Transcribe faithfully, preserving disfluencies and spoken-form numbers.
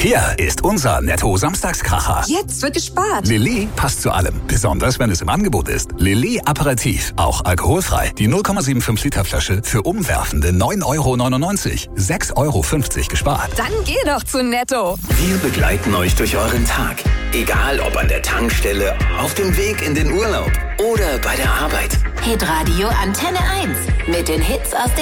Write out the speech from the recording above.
Hier ist unser Netto-Samstagskracher. Jetzt wird gespart. Lilly passt zu allem, besonders wenn es im Angebot ist. Lilly Aperitif, auch alkoholfrei. Die null Komma fünfundsiebzig Liter Flasche für umwerfende neun Euro neunundneunzig. sechs Euro fünfzig gespart. Dann geh doch zu Netto. Wir begleiten euch durch euren Tag. Egal ob an der Tankstelle, auf dem Weg in den Urlaub oder bei der Arbeit. Hitradio Antenne eins mit den Hits aus